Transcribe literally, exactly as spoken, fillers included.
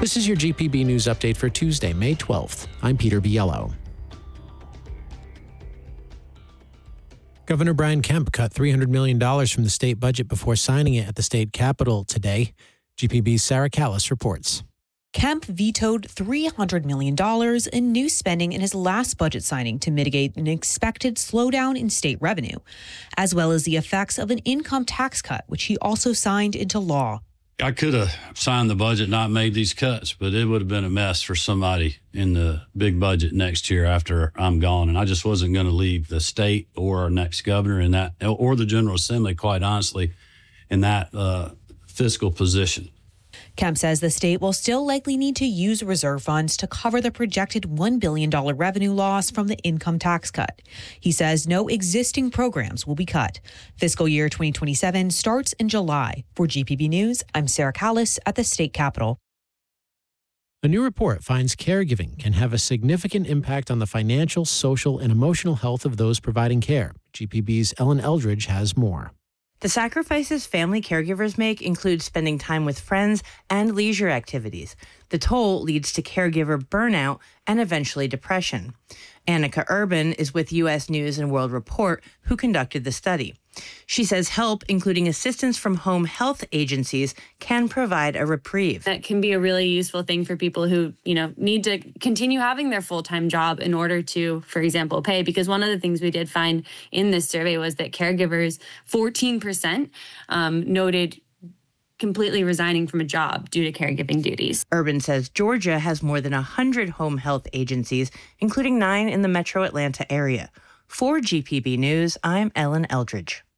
This is your G P B News Update for Tuesday, May twelfth. I'm Peter Biello. Governor Brian Kemp cut three hundred million dollars from the state budget before signing it at the state capitol today. G P B's Sarah Callis reports. Kemp vetoed three hundred million dollars in new spending in his last budget signing to mitigate an expected slowdown in state revenue, as well as the effects of an income tax cut, which he also signed into law. I could have signed the budget, not made these cuts, but it would have been a mess for somebody in the big budget next year after I'm gone. And I just wasn't going to leave the state or our next governor in that, or the General Assembly, quite honestly, in that uh, fiscal position. Kemp says the state will still likely need to use reserve funds to cover the projected one billion dollars revenue loss from the income tax cut. He says no existing programs will be cut. Fiscal year twenty twenty-seven starts in July. For G P B News, I'm Sarah Callis at the state capitol. A new report finds caregiving can have a significant impact on the financial, social, and emotional health of those providing care. G P B's Ellen Eldridge has more. The sacrifices family caregivers make include spending time with friends and leisure activities. The toll leads to caregiver burnout and eventually depression. Annika Urban is with U S News and World Report, who conducted the study. She says help, including assistance from home health agencies, can provide a reprieve. That can be a really useful thing for people who, you know, need to continue having their full-time job in order to, for example, pay. Because one of the things we did find in this survey was that caregivers, fourteen percent um, noted completely resigning from a job due to caregiving duties. Urban says Georgia has more than one hundred home health agencies, including nine in the metro Atlanta area. For G P B News, I'm Ellen Eldridge.